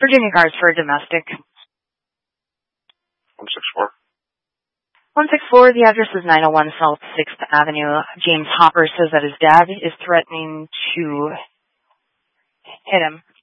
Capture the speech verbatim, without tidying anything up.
Virginia cars for domestic. one six four. one six four, the address is nine oh one South sixth Avenue. James Hopper says that his dad is threatening to hit him.